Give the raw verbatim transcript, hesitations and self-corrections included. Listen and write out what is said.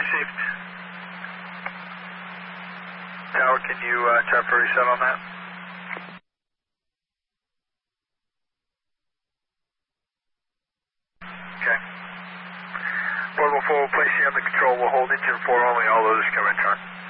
received. Tower, can you uh, try for reset on that? Okay. Portable four will place you on the control. We'll hold engine four only. All others can return.